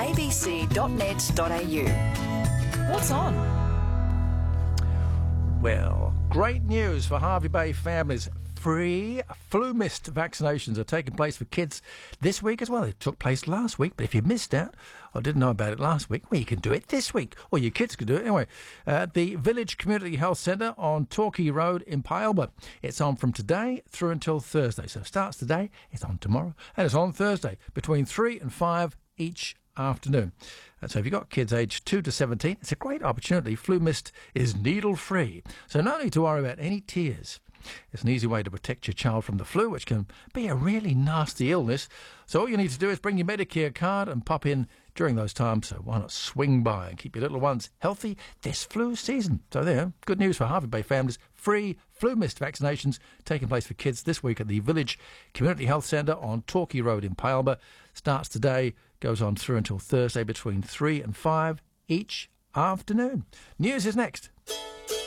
abc.net.au. What's on? Well, great news for Hervey Bay families. Free flu mist vaccinations are taking place for kids this week as well. It took place last week, but if you missed out or didn't know about it last week, well, you can do it this week, or your kids can do it anyway. At the Village Community Health Centre on Torquay Road in Pyalba. It's on from today through until Thursday. So it starts today, it's on tomorrow, and it's on Thursday between 3 and 5 each afternoon. So if you've got kids aged 2 to 17, it's a great opportunity. Flu mist is needle-free, so no need to worry about any tears. It's an easy way to protect your child from the flu, which can be a really nasty illness. So all you need to do is bring your Medicare card and pop in during those times. So why not swing by and keep your little ones healthy this flu season? So there, good news for Hervey Bay families. Free flu mist vaccinations taking place for kids this week at the Village Community Health Centre on Torquay Road in Pyalba. Starts today, goes on through until Thursday between 3 and 5 each afternoon. News is next.